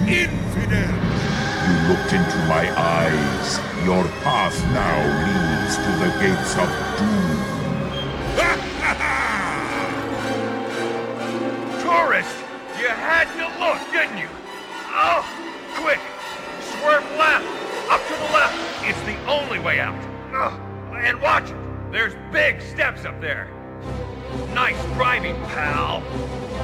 infidel! You looked into my eyes. Your path now leads to the gates of doom. Tourist! You had to look, didn't you? Oh, quick! Swerve left! Up to the left! It's the only way out! Oh, and watch it! There's big steps up there! Nice driving, pal!